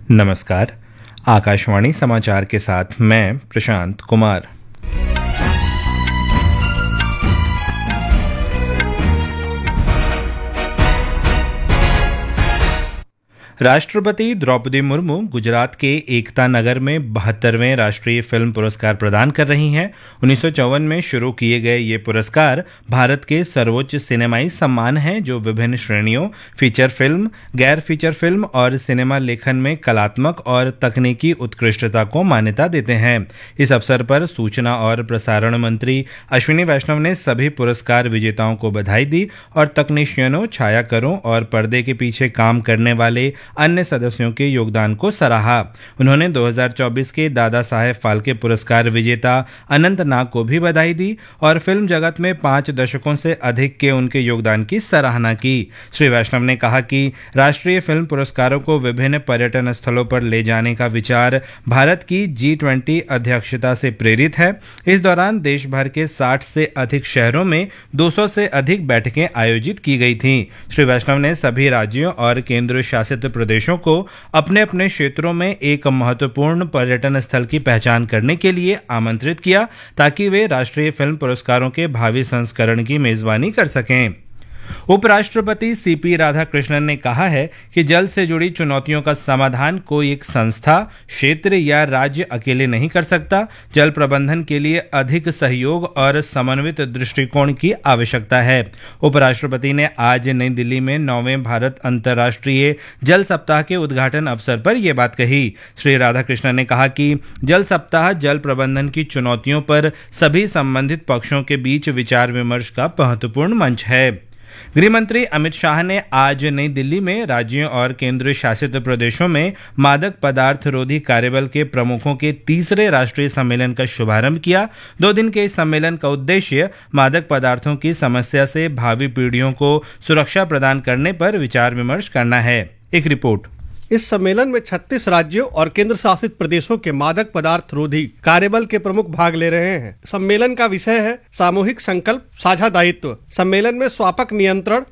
नमस्कार। आकाशवाणी समाचार के साथ मैं प्रशांत कुमार। राष्ट्रपति द्रौपदी मुर्मू गुजरात के एकता नगर में 72वें राष्ट्रीय फिल्म पुरस्कार प्रदान कर रही हैं। 1954 में शुरू किए गए ये पुरस्कार भारत के सर्वोच्च सिनेमाई सम्मान हैं, जो विभिन्न श्रेणियों फीचर फिल्म, गैर फीचर फिल्म और सिनेमा लेखन में कलात्मक और तकनीकी उत्कृष्टता को मान्यता देते हैं। इस अवसर पर सूचना और प्रसारण मंत्री अश्विनी वैष्णव ने सभी पुरस्कार विजेताओं को बधाई दी और तकनीशियनों, छायाकारों और पर्दे के पीछे काम करने वाले अन्य सदस्यों के योगदान को सराहा। उन्होंने 2024 के दादा साहेब फाल्के पुरस्कार विजेता अनंत नाग को भी बधाई दी और फिल्म जगत में 5 दशकों से अधिक के उनके योगदान की सराहना की। श्री वैष्णव ने कहा कि राष्ट्रीय फिल्म पुरस्कारों को विभिन्न पर्यटन स्थलों पर ले जाने का विचार भारत की G20 अध्यक्षता से प्रेरित है। इस दौरान देश भर के 60 से अधिक शहरों में 200 से अधिक बैठकें आयोजित की गई थीं। श्री वैष्णव ने सभी राज्यों और केंद्र शासित प्रदेशों को अपने अपने क्षेत्रों में एक महत्वपूर्ण पर्यटन स्थल की पहचान करने के लिए आमंत्रित किया, ताकि वे राष्ट्रीय फिल्म पुरस्कारों के भावी संस्करण की मेजबानी कर सकें। उपराष्ट्रपति सीपी राधाकृष्णन ने कहा है कि जल से जुड़ी चुनौतियों का समाधान कोई एक संस्था, क्षेत्र या राज्य अकेले नहीं कर सकता। जल प्रबंधन के लिए अधिक सहयोग और समन्वित दृष्टिकोण की आवश्यकता है। उपराष्ट्रपति ने आज नई दिल्ली में 9वें भारत अंतर्राष्ट्रीय जल सप्ताह के उद्घाटन अवसर पर यह बात कही। श्री राधाकृष्णन ने कहा कि जल सप्ताह जल प्रबंधन की चुनौतियों पर सभी संबंधित पक्षों के बीच विचार विमर्श का महत्वपूर्ण मंच है। गृह मंत्री अमित शाह ने आज नई दिल्ली में राज्यों और केंद्र शासित प्रदेशों में मादक पदार्थ रोधी कार्यबल के प्रमुखों के तीसरे राष्ट्रीय सम्मेलन का शुभारंभ किया। 2 दिन के इस सम्मेलन का उद्देश्य मादक पदार्थों की समस्या से भावी पीढ़ियों को सुरक्षा प्रदान करने पर विचार विमर्श करना है। एक रिपोर्ट। इस सम्मेलन में 36 राज्यों और केंद्र शासित प्रदेशों के मादक पदार्थ रोधी कार्यबल के प्रमुख भाग ले रहे हैं। सम्मेलन का विषय है सामूहिक संकल्प, साझा दायित्व। सम्मेलन में स्वापक नियंत्रण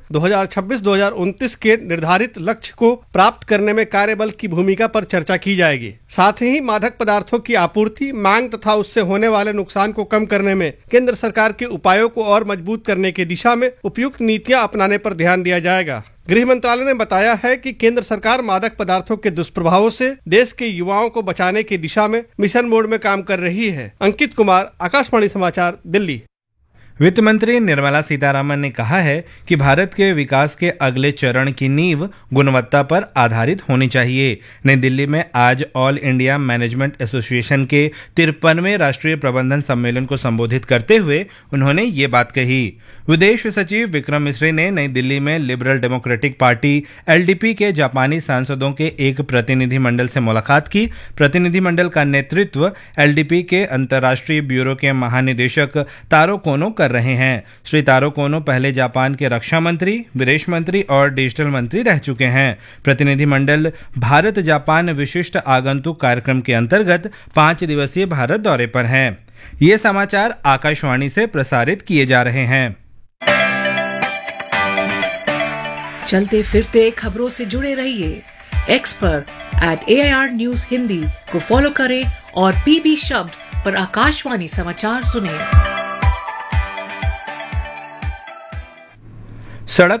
2026-2029 के निर्धारित लक्ष्य को प्राप्त करने में कार्यबल की भूमिका पर चर्चा की जाएगी। साथ ही मादक पदार्थों की आपूर्ति, मांग तथा उससे होने वाले नुकसान को कम करने में केंद्र सरकार के उपायों को और मजबूत करने की दिशा में उपयुक्त नीतियां अपनाने पर ध्यान दिया जाएगा। गृह मंत्रालय ने बताया है कि केंद्र सरकार मादक पदार्थों के दुष्प्रभावों से देश के युवाओं को बचाने की दिशा में मिशन मोड में काम कर रही है। अंकित कुमार, आकाशवाणी समाचार, दिल्ली। वित्त मंत्री निर्मला सीतारामन ने कहा है कि भारत के विकास के अगले चरण की नींव गुणवत्ता पर आधारित होनी चाहिए। नई दिल्ली में आज ऑल इंडिया मैनेजमेंट एसोसिएशन के 53वें राष्ट्रीय प्रबंधन सम्मेलन को संबोधित करते हुए उन्होंने ये बात कही। विदेश सचिव विक्रम मिस्री ने नई दिल्ली में लिबरल डेमोक्रेटिक पार्टी LDP के जापानी सांसदों के एक प्रतिनिधिमंडल से मुलाकात की। प्रतिनिधिमंडल का नेतृत्व LDP के अंतर्राष्ट्रीय ब्यूरो के महानिदेशक तारो कोनो कर रहे हैं। श्री तारो कोनो पहले जापान के रक्षा मंत्री, विदेश मंत्री और डिजिटल मंत्री रह चुके हैं। प्रतिनिधिमंडल भारत जापान विशिष्ट आगंतुक कार्यक्रम के अंतर्गत 5 दिवसीय भारत दौरे पर हैं। ये समाचार आकाशवाणी से प्रसारित किए जा रहे हैं। चलते फिरते खबरों से जुड़े रहिए। X पर @AIR News हिंदी को फॉलो करें और PB शब्द पर आकाशवाणी समाचार सुनें। सड़क